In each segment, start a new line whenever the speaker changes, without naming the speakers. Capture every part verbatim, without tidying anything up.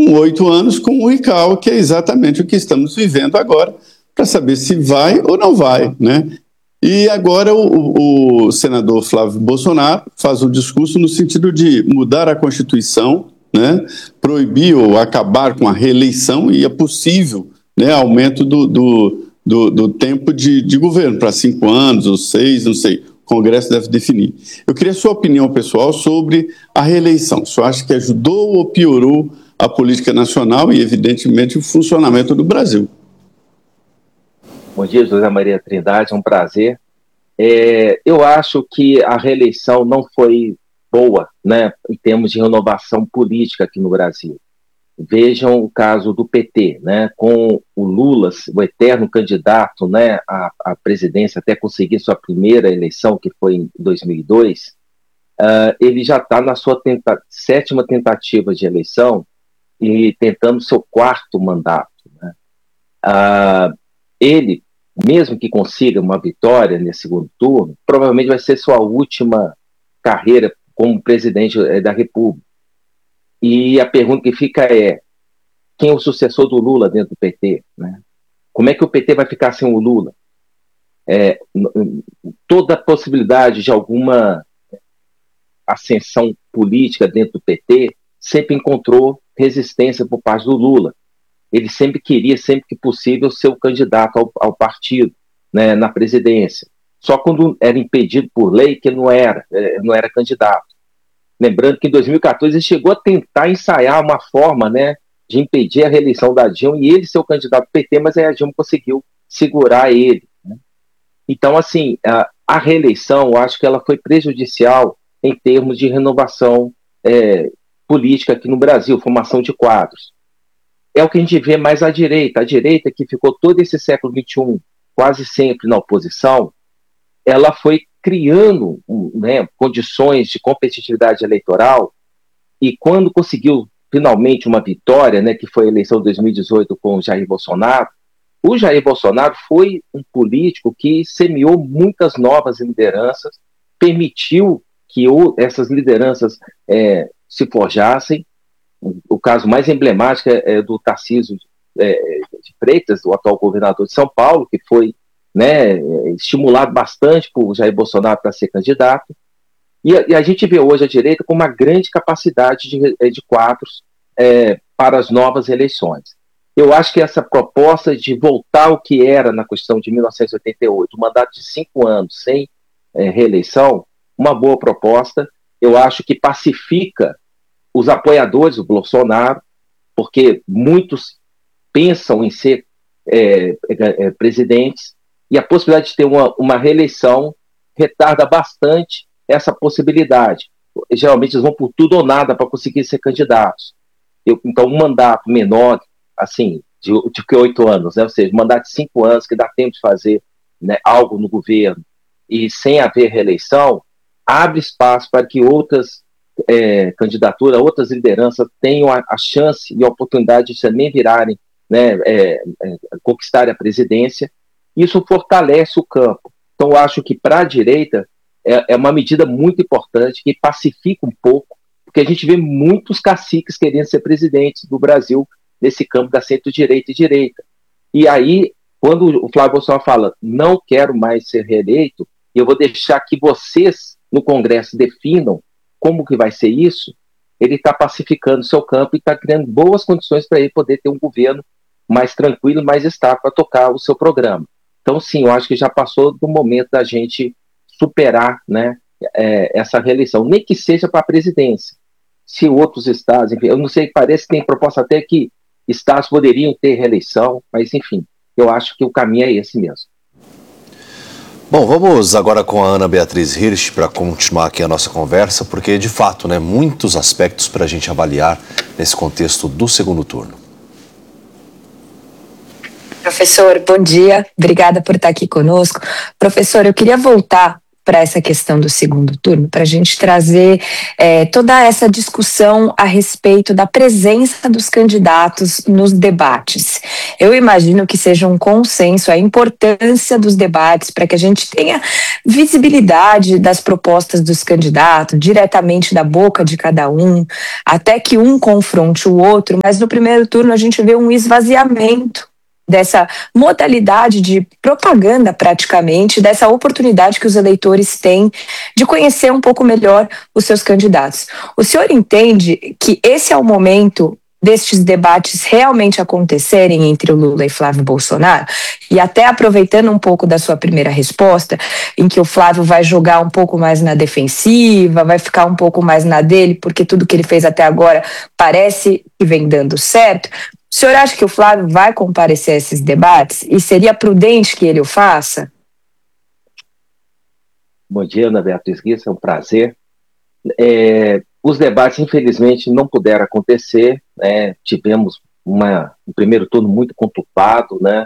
com oito anos com um recall, que é exatamente o que estamos vivendo agora, para saber se vai ou não vai, né? E agora o, o senador Flávio Bolsonaro faz um discurso no sentido de mudar a Constituição, né? Proibir ou acabar com a reeleição, e é possível, né, aumento do, do, do, do tempo de, de governo para cinco anos ou seis, não sei. O Congresso deve definir. Eu queria a sua opinião pessoal sobre a reeleição. O senhor acha que ajudou ou piorou a política nacional e, evidentemente, o funcionamento do Brasil?
Bom dia, José Maria Trindade, é um prazer. É, eu acho que a reeleição não foi boa, né, em termos de renovação política aqui no Brasil. Vejam o caso do P T, né, com o Lula, o eterno candidato, né, à, à presidência, até conseguir sua primeira eleição, que foi em dois mil e dois, uh, ele já está na sua tenta- sétima tentativa de eleição e tentando seu quarto mandato, né. Uh, ele, mesmo que consiga uma vitória nesse segundo turno, provavelmente vai ser sua última carreira como presidente da República. E a pergunta que fica é: quem é o sucessor do Lula dentro do P T? Né? Como é que o P T vai ficar sem o Lula? É, toda a possibilidade de alguma ascensão política dentro do P T sempre encontrou resistência por parte do Lula. Ele sempre queria, sempre que possível, ser o candidato ao, ao partido, né, na presidência. Só quando era impedido por lei que ele não era, não era candidato. Lembrando que em dois mil e quatorze ele chegou a tentar ensaiar uma forma, né, de impedir a reeleição da Dilma e ele ser o candidato do P T, mas aí a Dilma conseguiu segurar ele, né? Então, assim, a, a reeleição, eu acho que ela foi prejudicial em termos de renovação é, política aqui no Brasil, formação de quadros. É o que a gente vê mais à direita. A direita, que ficou todo esse século vinte e um quase sempre na oposição, ela foi criando, né, condições de competitividade eleitoral, e quando conseguiu finalmente uma vitória, né, que foi a eleição de dois mil e dezoito com o Jair Bolsonaro, o Jair Bolsonaro foi um político que semeou muitas novas lideranças, permitiu que o, essas lideranças é, se forjassem. O caso mais emblemático é, é do Tarcísio é, de Freitas, o atual governador de São Paulo, que foi, né, estimulado bastante por Jair Bolsonaro para ser candidato. E a, e a gente vê hoje a direita com uma grande capacidade de, de quadros é, para as novas eleições. Eu acho que essa proposta de voltar ao que era na Constituição de mil novecentos e oitenta e oito, um mandato de cinco anos sem é, reeleição, uma boa proposta. Eu acho que pacifica os apoiadores do Bolsonaro, porque muitos pensam em ser é, é, presidentes, e a possibilidade de ter uma, uma reeleição retarda bastante essa possibilidade. Geralmente eles vão por tudo ou nada para conseguir ser candidatos. Eu, então, um mandato menor, assim, de, de que oito anos, né? Ou seja, um mandato de cinco anos, que dá tempo de fazer, né, algo no governo, e sem haver reeleição, abre espaço para que outras é, candidaturas, outras lideranças tenham a, a chance e a oportunidade de também virarem, né, é, é, conquistarem a presidência. Isso fortalece o campo. Então, eu acho que para a direita é, é uma medida muito importante, que pacifica um pouco, porque a gente vê muitos caciques querendo ser presidentes do Brasil nesse campo da centro-direita e direita. E aí, quando o Flávio Bolsonaro fala, não quero mais ser reeleito, e eu vou deixar que vocês no Congresso definam como que vai ser isso, ele está pacificando o seu campo e está criando boas condições para ele poder ter um governo mais tranquilo, mais estável para tocar o seu programa. Então, sim, eu acho que já passou do momento da gente superar, né, é, essa reeleição, nem que seja para a presidência. Se outros estados, enfim, eu não sei, parece que tem proposta até que estados poderiam ter reeleição, mas, enfim, eu acho que o caminho é esse mesmo.
Bom, vamos agora com a Ana Beatriz Hirsch para continuar aqui a nossa conversa, porque, de fato, né, muitos aspectos para a gente avaliar nesse contexto do segundo turno.
Professor, bom dia. Obrigada por estar aqui conosco. Professor, eu queria voltar para essa questão do segundo turno, para a gente trazer é, toda essa discussão a respeito da presença dos candidatos nos debates. Eu imagino que seja um consenso a importância dos debates para que a gente tenha visibilidade das propostas dos candidatos, diretamente da boca de cada um, até que um confronte o outro, mas no primeiro turno a gente vê um esvaziamento dessa modalidade de propaganda praticamente, dessa oportunidade que os eleitores têm de conhecer um pouco melhor os seus candidatos. O senhor entende que esse é o momento destes debates realmente acontecerem entre o Lula e Flávio Bolsonaro? E até aproveitando um pouco da sua primeira resposta, em que o Flávio vai jogar um pouco mais na defensiva, vai ficar um pouco mais na dele, porque tudo que ele fez até agora parece que vem dando certo. O senhor acha que o Flávio vai comparecer a esses debates e seria prudente que ele o faça?
Bom dia, Ana Beatriz Guiça, é um prazer. É, os debates, infelizmente, não puderam acontecer, né? Tivemos uma, um primeiro turno muito conturbado, né?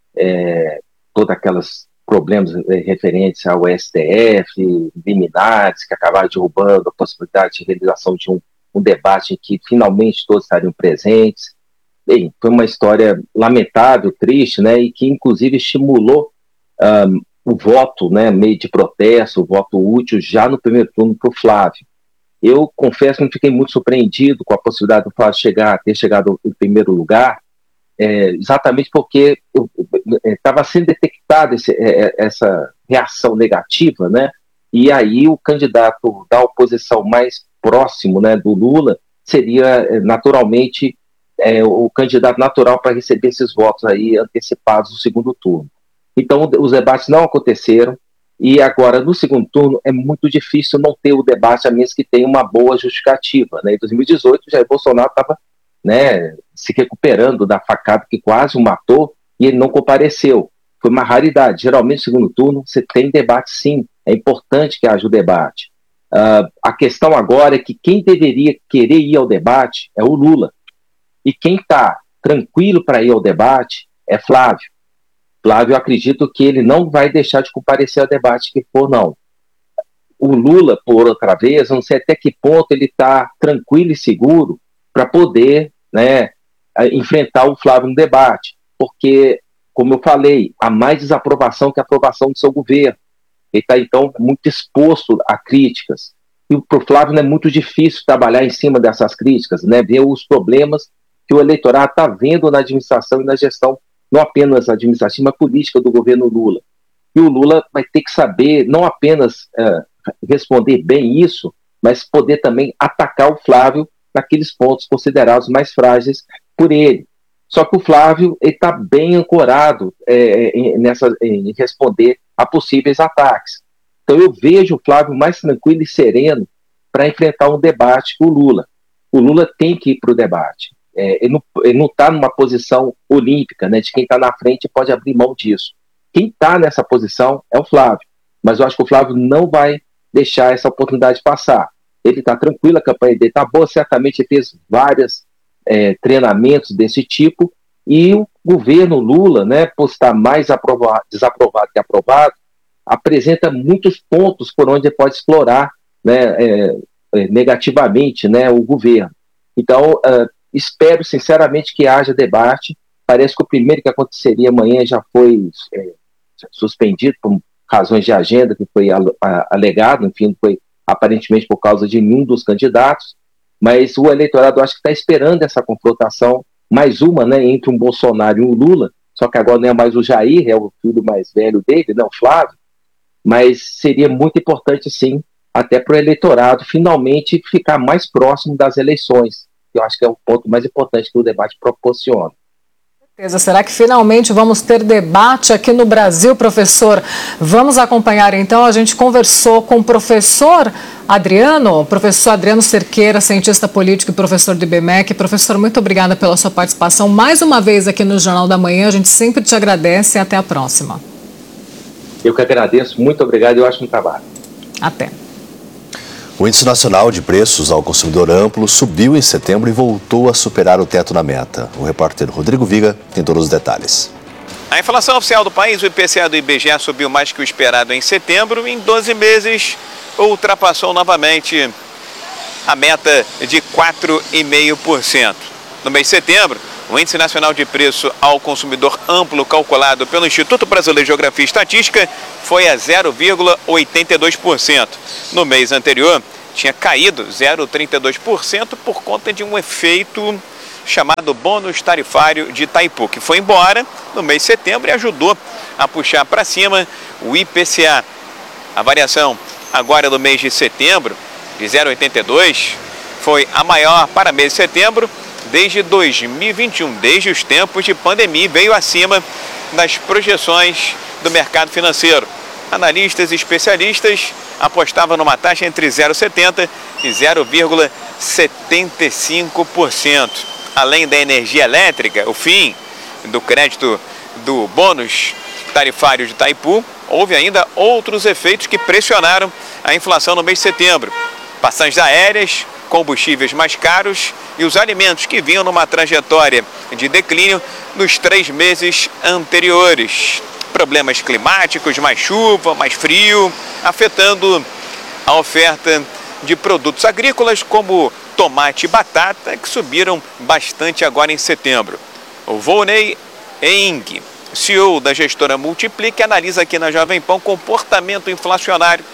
É, todos aqueles problemas referentes ao S T F, liminares, que acabaram derrubando a possibilidade de realização de um, um debate em que finalmente todos estariam presentes. Bem, foi uma história lamentável, triste, né, e que inclusive estimulou um, o voto, né, meio de protesto, o voto útil já no primeiro turno para o Flávio. Eu confesso que não fiquei muito surpreendido com a possibilidade do Flávio chegar, ter chegado em primeiro lugar, é, exatamente porque estava sendo detectada esse, é, essa reação negativa, né, e aí o candidato da oposição mais próximo, né, do Lula seria naturalmente É, o candidato natural para receber esses votos aí antecipados do segundo turno. Então, os debates não aconteceram, e agora, no segundo turno, é muito difícil não ter o debate, a menos que tenha uma boa justificativa, né? Em dois mil e dezoito, Jair Bolsonaro estava, né, se recuperando da facada que quase o matou, e ele não compareceu. Foi uma raridade. Geralmente, no segundo turno, você tem debate, sim. É importante que haja o debate. Uh, a questão agora é que quem deveria querer ir ao debate é o Lula. E quem está tranquilo para ir ao debate é Flávio. Flávio, eu acredito que ele não vai deixar de comparecer ao debate que for, não. O Lula, por outra vez, não sei até que ponto ele está tranquilo e seguro para poder, né, enfrentar o Flávio no debate. Porque, como eu falei, há mais desaprovação que aprovação do seu governo. Ele está, então, muito exposto a críticas. E para o Flávio não é muito difícil trabalhar em cima dessas críticas, né, ver os problemas que o eleitorado está vendo na administração e na gestão, não apenas administrativa, mas política do governo Lula. E o Lula vai ter que saber, não apenas é, responder bem isso, mas poder também atacar o Flávio naqueles pontos considerados mais frágeis por ele. Só que o Flávio está bem ancorado é, em, nessa, em responder a possíveis ataques. Então eu vejo o Flávio mais tranquilo e sereno para enfrentar um debate com o Lula. O Lula tem que ir para o debate. É, ele não está numa posição olímpica, né, de quem está na frente pode abrir mão disso. Quem está nessa posição é o Flávio, mas eu acho que o Flávio não vai deixar essa oportunidade passar. Ele está tranquilo, a campanha dele está boa, certamente ele fez vários é, treinamentos desse tipo, e o governo Lula, né, por estar mais aprovado, desaprovado que aprovado, apresenta muitos pontos por onde ele pode explorar, né, é, é, negativamente, né, o governo. Então, uh, espero sinceramente que haja debate. Parece que o primeiro que aconteceria amanhã já foi é, suspendido por razões de agenda, que foi alegado, enfim, foi aparentemente por causa de nenhum dos candidatos, mas o eleitorado acho que está esperando essa confrontação, mais uma, né, entre um Bolsonaro e um Lula, só que agora não é mais o Jair, é o filho mais velho dele, não, o Flávio, mas seria muito importante, sim, até para o eleitorado finalmente ficar mais próximo das eleições. Eu acho que é o ponto mais importante que o debate proporciona.
Será que finalmente vamos ter debate aqui no Brasil, professor? Vamos acompanhar então. A gente conversou com o professor Adriano, professor Adriano Cerqueira, cientista político e professor do I B M E C. Professor, muito obrigada pela sua participação mais uma vez aqui no Jornal da Manhã. A gente sempre te agradece e até a próxima.
Eu que agradeço, muito obrigado e eu acho um trabalho.
Até.
O Índice Nacional de Preços ao Consumidor Amplo subiu em setembro e voltou a superar o teto da meta. O repórter Rodrigo Viga tem todos os detalhes.
A inflação oficial do país, o I P C A do I B G E, subiu mais que o esperado em setembro. Em doze meses, ultrapassou novamente a meta de quatro vírgula cinco por cento. No mês de setembro, o Índice Nacional de Preço ao Consumidor Amplo, calculado pelo Instituto Brasileiro de Geografia e Estatística, foi a zero vírgula oitenta e dois por cento. No mês anterior, tinha caído zero vírgula trinta e dois por cento por conta de um efeito chamado bônus tarifário de Itaipu, que foi embora no mês de setembro e ajudou a puxar para cima o I P C A. A variação agora no mês de setembro, de zero vírgula oitenta e dois, foi a maior para mês de setembro desde dois mil e vinte e um, desde os tempos de pandemia, veio acima das projeções do mercado financeiro. Analistas e especialistas apostavam numa taxa entre zero vírgula setenta e zero vírgula setenta e cinco por cento. Além da energia elétrica, o fim do crédito do bônus tarifário de Itaipu, houve ainda outros efeitos que pressionaram a inflação no mês de setembro. Passagens aéreas, combustíveis mais caros e os alimentos que vinham numa trajetória de declínio nos três meses anteriores. Problemas climáticos, mais chuva, mais frio, afetando a oferta de produtos agrícolas como tomate e batata, que subiram bastante agora em setembro. O Volney Eng, C E O da gestora Multiplique, analisa aqui na Jovem Pan o comportamento inflacionário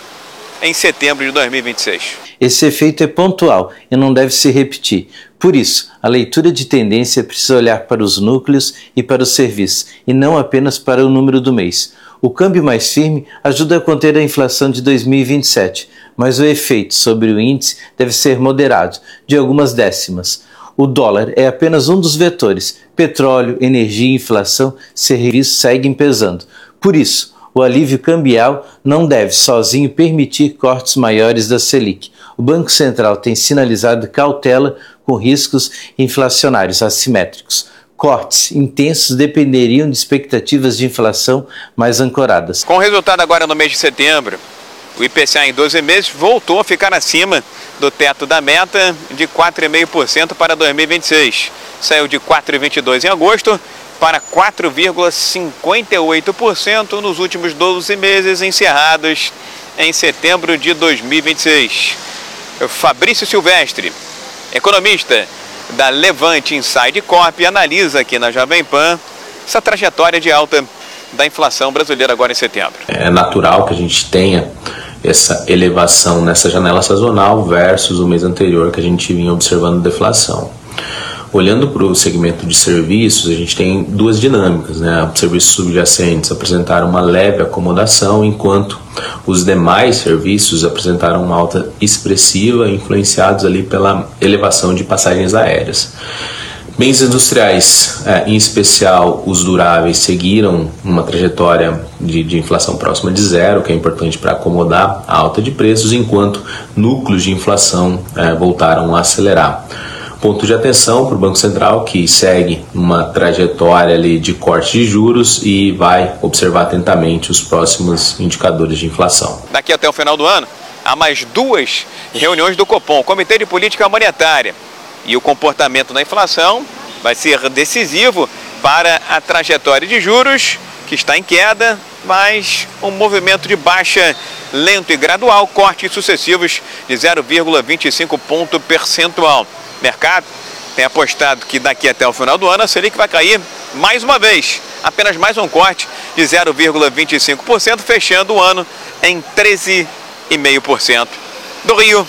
em setembro de dois mil e vinte e seis.
Esse efeito é pontual e não deve se repetir. Por isso, a leitura de tendência precisa olhar para os núcleos e para os serviços, e não apenas para o número do mês. O câmbio mais firme ajuda a conter a inflação de dois mil e vinte e sete, mas o efeito sobre o índice deve ser moderado, de algumas décimas. O dólar é apenas um dos vetores. Petróleo, energia e inflação, serviços seguem pesando. Por isso, o alívio cambial não deve sozinho permitir cortes maiores da Selic. O Banco Central tem sinalizado cautela com riscos inflacionários assimétricos. Cortes intensos dependeriam de expectativas de inflação mais ancoradas.
Com o resultado agora no mês de setembro, o I P C A em doze meses voltou a ficar acima do teto da meta de quatro vírgula cinco por cento para dois mil e vinte e seis. Saiu de quatro vírgula vinte e dois por cento em agosto para quatro vírgula cinquenta e oito por cento nos últimos doze meses encerrados em setembro de dois mil e vinte e seis. Fabrício Silvestre, economista da Levante Inside Corp, analisa aqui na Jovem Pan essa trajetória de alta da inflação brasileira agora em setembro.
É natural que a gente tenha essa elevação nessa janela sazonal versus o mês anterior que a gente vinha observando deflação. Olhando para o segmento de serviços, a gente tem duas dinâmicas, né? Os serviços subjacentes apresentaram uma leve acomodação, enquanto os demais serviços apresentaram uma alta expressiva, influenciados ali pela elevação de passagens aéreas. Bens industriais, é, em especial os duráveis, seguiram uma trajetória de, de inflação próxima de zero, que é importante para acomodar a alta de preços, enquanto núcleos de inflação é, voltaram a acelerar. Ponto de atenção para o Banco Central, que segue uma trajetória ali de corte de juros e vai observar atentamente os próximos indicadores de inflação.
Daqui até o final do ano, há mais duas reuniões do Copom, Comitê de Política Monetária. E o comportamento da inflação vai ser decisivo para a trajetória de juros, que está em queda, mas um movimento de baixa lento e gradual, cortes sucessivos de zero vírgula vinte e cinco ponto percentual. O mercado tem apostado que daqui até o final do ano a Selic vai cair mais uma vez, apenas mais um corte de zero vírgula vinte e cinco por cento, fechando o ano em treze vírgula cinco por cento. Do Rio,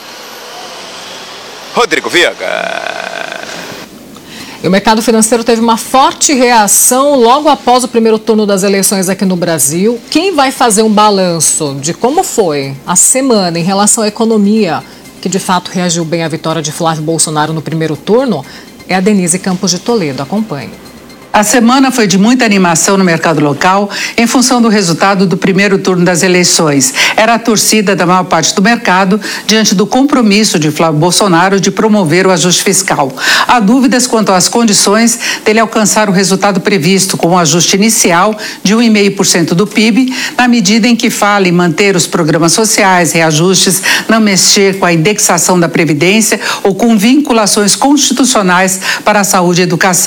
Rodrigo Viega.
E o mercado financeiro teve uma forte reação logo após o primeiro turno das eleições aqui no Brasil. Quem vai fazer um balanço de como foi a semana em relação à economia, que de fato reagiu bem à vitória de Flávio Bolsonaro no primeiro turno, é a Denise Campos de Toledo. Acompanhe.
A semana foi de muita animação no mercado local em função do resultado do primeiro turno das eleições. Era a torcida da maior parte do mercado diante do compromisso de Flávio Bolsonaro de promover o ajuste fiscal. Há dúvidas quanto às condições dele alcançar o resultado previsto, com um ajuste inicial de um vírgula cinco por cento do P I B, na medida em que fala em manter os programas sociais, reajustes, não mexer com a indexação da Previdência ou com vinculações constitucionais para a saúde e educação.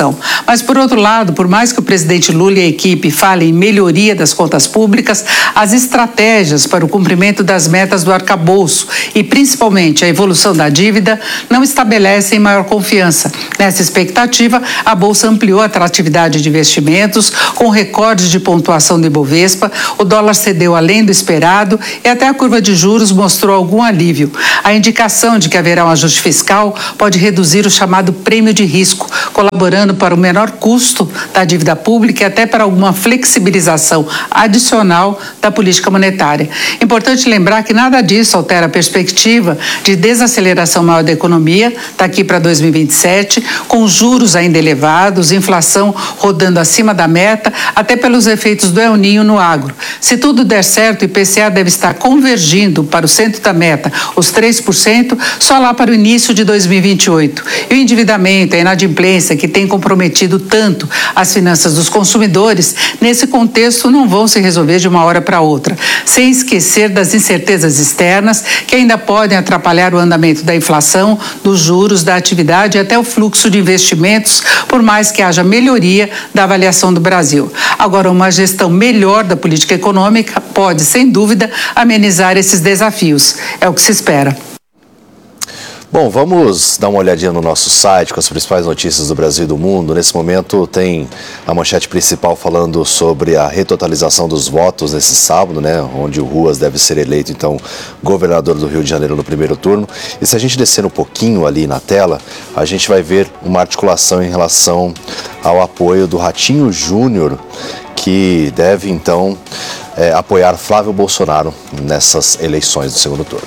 Mas, por outro lado, por mais que o presidente Lula e a equipe falem em melhoria das contas públicas, as estratégias para o cumprimento das metas do arcabouço e, principalmente, a evolução da dívida não estabelecem maior confiança. Nessa expectativa, a Bolsa ampliou a atratividade de investimentos, com recorde de pontuação do Ibovespa, o dólar cedeu além do esperado e até a curva de juros mostrou algum alívio. A indicação de que haverá um ajuste fiscal pode reduzir o chamado prêmio de risco, colaborando para o menor custo da dívida pública e até para alguma flexibilização adicional da política monetária. Importante lembrar que nada disso altera a perspectiva de desaceleração maior da economia daqui para dois mil e vinte e sete, com juros ainda elevados, inflação rodando acima da meta, até pelos efeitos do El Niño no agro. Se tudo der certo, o I P C A deve estar convergindo para o centro da meta, os três por cento, só lá para o início de dois mil e vinte e oito. E o endividamento, a inadimplência que tem comprometido tanto as finanças dos consumidores, nesse contexto não vão se resolver de uma hora para outra, sem esquecer das incertezas externas que ainda podem atrapalhar o andamento da inflação, dos juros, da atividade e até o fluxo de investimentos, por mais que haja melhoria da avaliação do Brasil. Agora, uma gestão melhor da política econômica pode, sem dúvida, amenizar esses desafios. É o que se espera.
Bom, vamos dar uma olhadinha no nosso site com as principais notícias do Brasil e do mundo. Nesse momento tem a manchete principal falando sobre a retotalização dos votos nesse sábado, né, onde o Ruas deve ser eleito, então, governador do Rio de Janeiro no primeiro turno. E se a gente descer um pouquinho ali na tela, a gente vai ver uma articulação em relação ao apoio do Ratinho Júnior, que deve, então, é, apoiar Flávio Bolsonaro nessas eleições do segundo turno.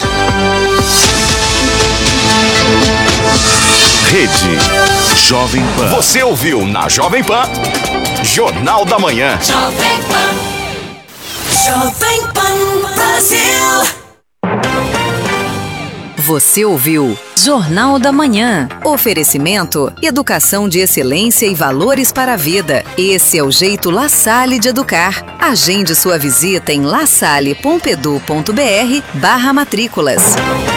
Rede Jovem Pan. Você ouviu na Jovem Pan, Jornal da Manhã.
Jovem Pan, Jovem Pan Brasil.
Você ouviu Jornal da Manhã. Oferecimento, educação de excelência e valores para a vida. Esse é o jeito La Salle de educar. Agende sua visita em lasalle ponto edu ponto br barra matrículas.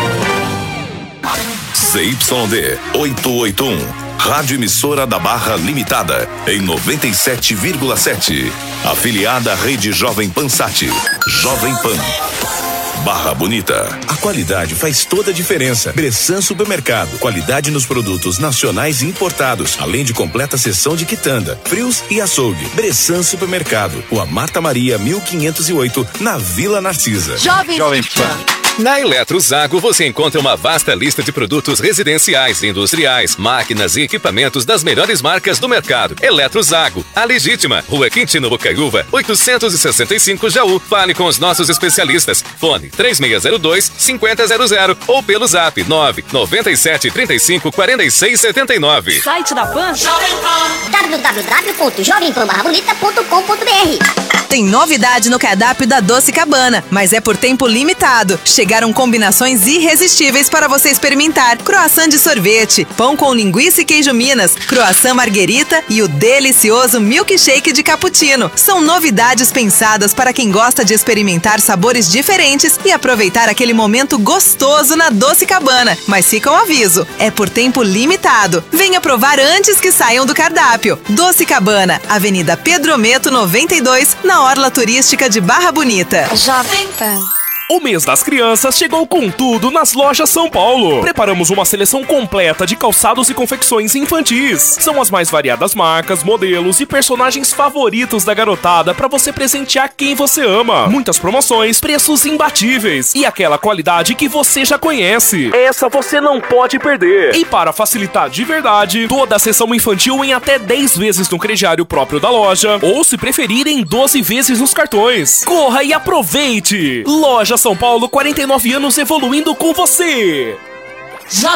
Z Y D oitocentos e oitenta e um, Rádio Emissora da Barra Limitada, em noventa e sete vírgula sete. Afiliada à Rede Jovem Pan Sat. Jovem Pan. Barra Bonita. A qualidade faz toda a diferença. Bressan Supermercado. Qualidade nos produtos nacionais e importados, além de completa seção de quitanda, frios e açougue. Bressan Supermercado. Rua Marta Maria, mil quinhentos e oito, na Vila Narcisa.
Jovem, Jovem Pan.
Na Eletrozago você encontra uma vasta lista de produtos residenciais, industriais, máquinas e equipamentos das melhores marcas do mercado. Eletrozago, a legítima, Rua Quintino Bocaiúva, oitocentos e sessenta e cinco, Jaú. Fale com os nossos especialistas. Fone três seis zero dois, cinco zero zero zero ou pelo zap nove nove sete três cinco quatro seis sete nove.
Site da Pan, Jovem Pan, w w w ponto jovem pan barra bonita ponto com ponto br.
Tem novidade no cardápio da Doce Cabana, mas é por tempo limitado. Chegaram combinações irresistíveis para você experimentar. Croissant de sorvete, pão com linguiça e queijo Minas, croissant marguerita e o delicioso milkshake de cappuccino. São novidades pensadas para quem gosta de experimentar sabores diferentes e aproveitar aquele momento gostoso na Doce Cabana. Mas fica um aviso, é por tempo limitado. Venha provar antes que saiam do cardápio. Doce Cabana, Avenida Pedro Meto noventa e dois, na Orla Turística de Barra Bonita.
Jovem Pan.
O mês das crianças chegou com tudo nas lojas São Paulo. Preparamos uma seleção completa de calçados e confecções infantis. São as mais variadas marcas, modelos e personagens favoritos da garotada para você presentear quem você ama. Muitas promoções, preços imbatíveis e aquela qualidade que você já conhece. Essa você não pode perder. E para facilitar de verdade, toda a seção infantil em até dez vezes no crediário próprio da loja, ou se preferir em doze vezes nos cartões. Corra e aproveite! Loja São Paulo, quarenta e nove anos evoluindo com você.